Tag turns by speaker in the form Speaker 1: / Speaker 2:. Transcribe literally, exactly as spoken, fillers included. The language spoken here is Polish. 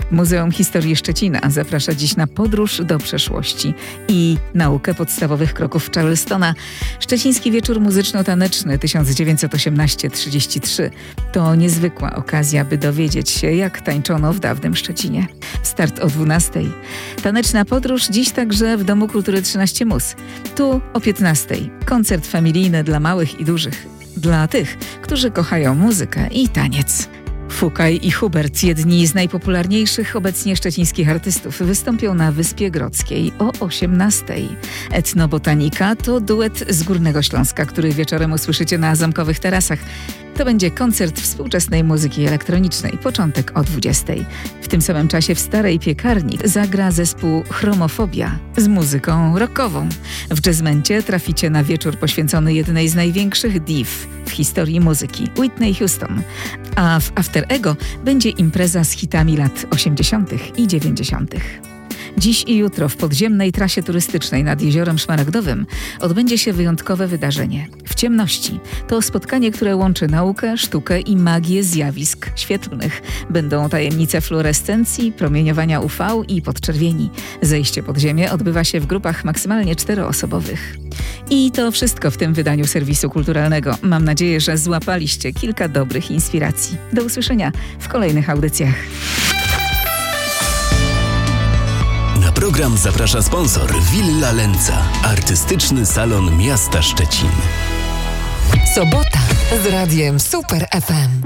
Speaker 1: Muzeum Historii Szczecina zaprasza dziś na podróż do przeszłości i naukę podstawowych kroków Charlestona. Szczeciński Wieczór Muzyczno-Taneczny tysiąc dziewięćset osiemnaście trzydzieści trzy to niezwykła okazja, by dowiedzieć się, jak tańczono w dawnym Szczecinie. Start o dwunastej. Taneczna podróż dziś także w Domu Kultury trzynaście Mus. Tu o piętnastej. Koncert familijny dla małych i dużych. Dla tych, którzy kochają muzykę i taniec. Fukaj i Hubert, jedni z najpopularniejszych obecnie szczecińskich artystów, wystąpią na Wyspie Grodzkiej o osiemnastej. Etnobotanika to duet z Górnego Śląska, który wieczorem usłyszycie na zamkowych tarasach. To będzie koncert współczesnej muzyki elektronicznej, początek o dwudziestej. W tym samym czasie w Starej Piekarni zagra zespół Chromofobia z muzyką rockową. W jazzmencie traficie na wieczór poświęcony jednej z największych div w historii muzyki, Whitney Houston. A w After Ego będzie impreza z hitami lat osiemdziesiątych i dziewięćdziesiątych. Dziś i jutro w podziemnej trasie turystycznej nad Jeziorem Szmaragdowym odbędzie się wyjątkowe wydarzenie. W ciemności to spotkanie, które łączy naukę, sztukę i magię zjawisk świetlnych. Będą tajemnice fluorescencji, promieniowania U V i podczerwieni. Zejście pod ziemię odbywa się w grupach maksymalnie czteroosobowych. I to wszystko w tym wydaniu serwisu kulturalnego. Mam nadzieję, że złapaliście kilka dobrych inspiracji. Do usłyszenia w kolejnych audycjach.
Speaker 2: Na program zaprasza sponsor Villa Lenca, artystyczny salon miasta Szczecin.
Speaker 3: Sobota z radiem Super F M.